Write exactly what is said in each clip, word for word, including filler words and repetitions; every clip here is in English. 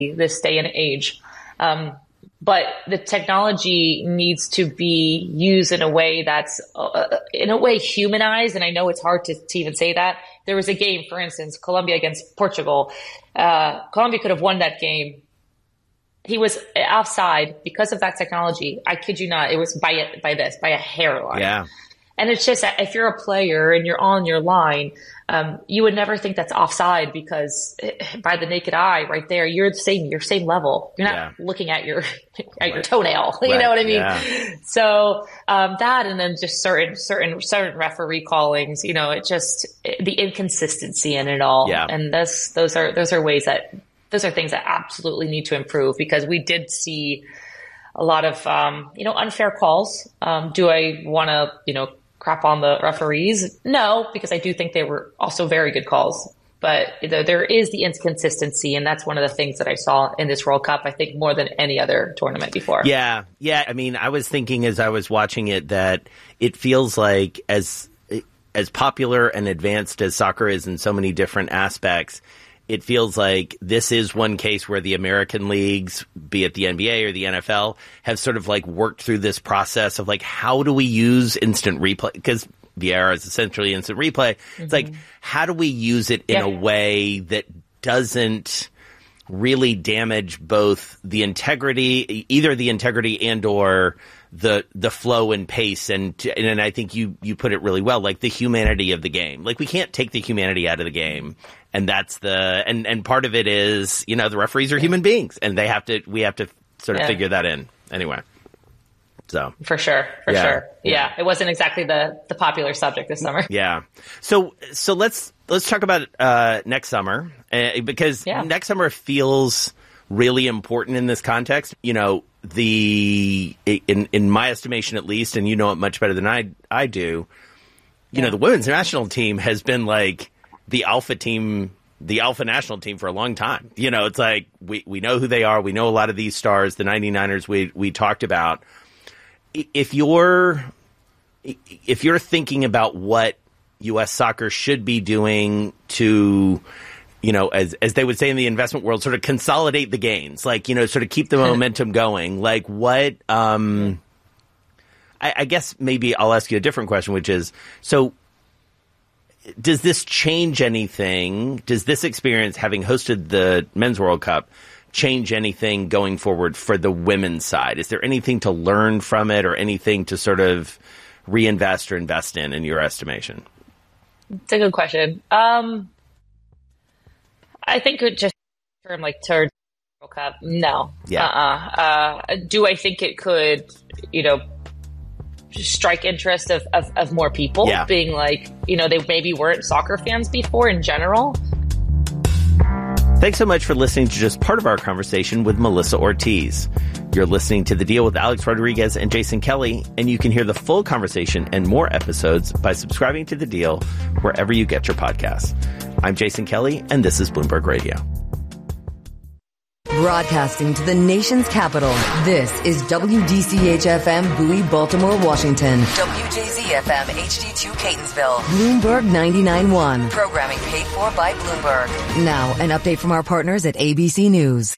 this day and age. Um, but the technology needs to be used in a way that's, uh, in a way, humanized. And I know it's hard to, to even say that. There was a game, for instance, Colombia against Portugal. Uh, Colombia could have won that game. He was offside because of that technology. I kid you not. It was by a, by this, by a hairline. Yeah. And it's just that if you're a player and you're on your line, um, you would never think that's offside because by the naked eye right there, you're the same, you're same level. You're not yeah. looking at your, at right. your toenail. You right. know what I mean? Yeah. So, um, that, and then just certain, certain, certain referee callings, you know, it just, the inconsistency in it all. Yeah. And this, those are, those are ways that, those are things that absolutely need to improve because we did see a lot of, um, you know, unfair calls. Um, do I want to, you know, crap on the referees? No, because I do think they were also very good calls. But there is the inconsistency, and that's one of the things that I saw in this World Cup, I think, more than any other tournament before. Yeah, yeah. I mean, I was thinking as I was watching it that it feels like as as popular and advanced as soccer is in so many different aspects, it feels like this is one case where the American leagues, be it the N B A or the N F L, have sort of like worked through this process of like, how do we use instant replay? Because V A R is essentially instant replay. Mm-hmm. It's like, how do we use it in yeah. a way that doesn't really damage both the integrity, either the integrity and or the the flow and pace, and and I think you you put it really well, like the humanity of the game. Like we can't take the humanity out of the game, and that's the and and part of it is, you know, the referees are human beings, and they have to we have to sort of yeah. figure that in anyway. So for sure, for yeah, sure, yeah. yeah. It wasn't exactly the the popular subject this summer. Yeah. So so let's let's talk about uh, next summer uh, because yeah. next summer feels really important in this context. You know, the in in my estimation at least, and you know it much better than I I do. You yeah. know, the women's national team has been like the alpha team, the alpha national team for a long time. You know, it's like we we know who they are. We know a lot of these stars, the ninety-niners we we talked about. If you're if you're thinking about what U S soccer should be doing to, you know, as as they would say in the investment world, sort of consolidate the gains, like, you know, sort of keep the momentum going. Like what, um, I, I guess maybe I'll ask you a different question, which is, so does this change anything? Does this experience, having hosted the Men's World Cup, change anything going forward for the women's side? Is there anything to learn from it or anything to sort of reinvest or invest in, in your estimation? It's a good question. Um, I think it just from like third World Cup, no. Yeah. Uh-uh. Uh, do I think it could, you know, strike interest of, of, of more people yeah. being like, you know, they maybe weren't soccer fans before in general? Thanks so much for listening to just part of our conversation with Melissa Ortiz. You're listening to The Deal with Alex Rodriguez and Jason Kelly, and you can hear the full conversation and more episodes by subscribing to The Deal wherever you get your podcasts. I'm Jason Kelly, and this is Bloomberg Radio. Broadcasting to the nation's capital, this is W D C H F M Bowie, Baltimore, Washington. W J Z F M H D two Catonsville. Bloomberg ninety-nine point one. Programming paid for by Bloomberg. Now, an update from our partners at A B C News.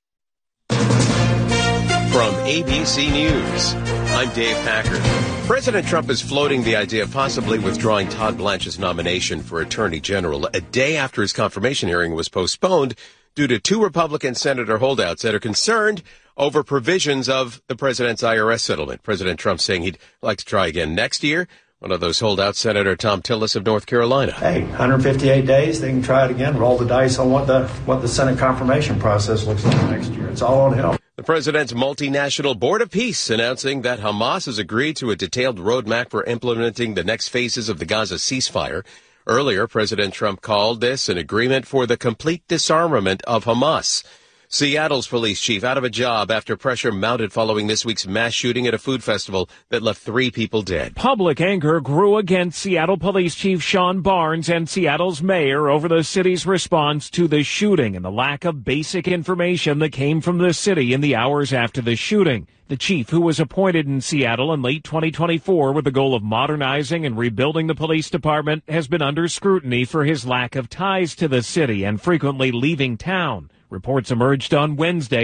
From A B C News, I'm Dave Packard. President Trump is floating the idea of possibly withdrawing Todd Blanche's nomination for Attorney General a day after his confirmation hearing was postponed due to two Republican senator holdouts that are concerned over provisions of the president's I R S settlement. President Trump saying he'd like to try again next year. One of those holdouts, Senator Thom Tillis of North Carolina. Hey, one hundred fifty-eight days, they can try it again, roll the dice on what the what the Senate confirmation process looks like next year. It's all on him. The president's multinational Board of Peace announcing that Hamas has agreed to a detailed roadmap for implementing the next phases of the Gaza ceasefire. Earlier, President Trump called this an agreement for the complete disarmament of Hamas. Seattle's police chief out of a job after pressure mounted following this week's mass shooting at a food festival that left three people dead. Public anger grew against Seattle Police Chief Sean Barnes and Seattle's mayor over the city's response to the shooting and the lack of basic information that came from the city in the hours after the shooting. The chief, who was appointed in Seattle in late twenty twenty-four with the goal of modernizing and rebuilding the police department, has been under scrutiny for his lack of ties to the city and frequently leaving town. Reports emerged on Wednesday